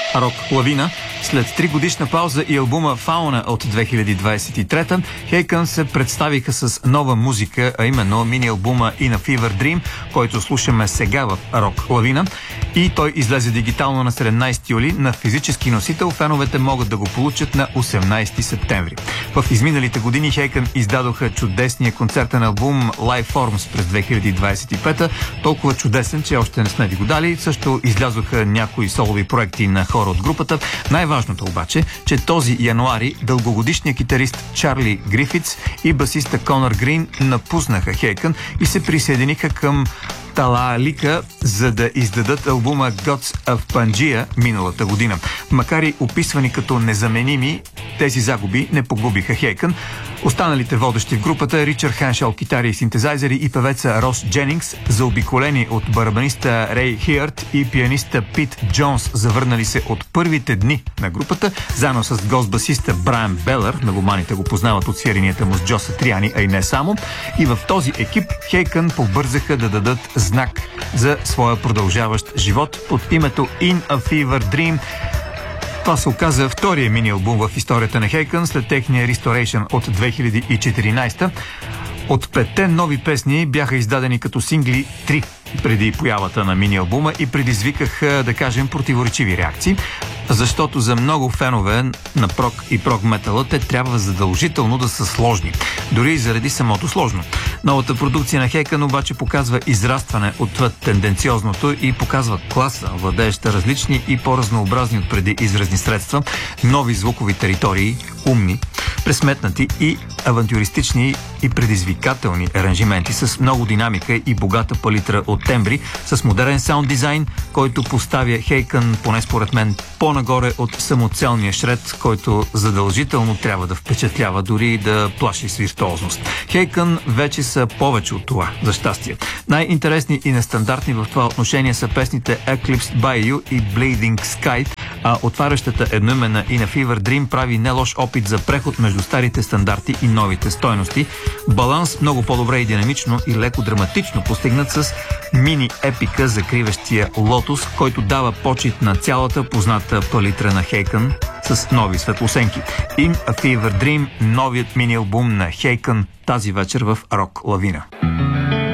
Рок Лавина. След 3 годишна пауза и албума Fauna от 2023, Haken се представиха с нова музика, а именно мини-албума In a Fever Dream, който слушаме сега в Рок Лавина. И той излезе дигитално на 17 юли. На физически носител феновете могат да го получат на 18 септември. В изминалите години Haken издадоха чудесния концертен албум Live Forms през 2025, толкова чудесен, че още не сме ви го дали. Също излязоха някои солови проекти на хора от групата. Най-важното обаче, че този януари дългогодишният китарист Чарли Грифитс и басиста Конър Грин напуснаха Haken и се присъединиха към Талаалика, за да издадат албума Gods of Pangea миналата година. Макар и описвани като незаменими, тези загуби не погубиха Haken. Останалите водещи в групата, Ричард Хеншел, китари и синтезайзери, и певеца Рос Дженингс, заобиколени от барабаниста Рей Хиърт и пианиста Пит Джонс, завърнали се от първите дни на групата, заедно с гост-басиста Брайан Белър, многоманите го познават от свиренията му с Джо Сатриани, а и не само. И в този екип Haken побързаха да дадат знак за своя продължаващ живот под името In a Fever Dream. Това се оказа втория мини-албум в историята на Haken след техния Restoration от 2014. От 5 нови песни бяха издадени като сингли 3 преди появата на мини-албума и предизвикаха, да кажем, противоречиви реакции, защото за много фенове на прог и прог-метала те трябва задължително да са сложни, дори и заради самото сложно. Новата продукция на Haken обаче показва израстване отвъд тенденциозното и показва класа, владееща различни и по-разнообразни от преди изразни средства, нови звукови територии, умни, пресметнати и авантюристични и предизвикателни аранжименти с много динамика и богата палитра от тембри, с модерен саунд дизайн, който поставя Haken, поне според мен, по-нагоре от самоцелния шред, който задължително трябва да впечатлява, дори да плаши с виртуозност. Haken вече са повече от това, за щастие. Най-интересни и нестандартни в това отношение са песните Eclipsed by You и Bleeding Sky, а отварящата едноименна In a Fever Dream прави не лош опит за преход между старите стандарти и новите стойности. Баланс много по-добре и динамично и леко драматично постигнат с мини-епика закриващия Лотос, който дава почит на цялата позната палитра на Haken с нови светлосенки. In a Fever Dream, новият мини-албум на Haken, тази вечер в Рок Лавина.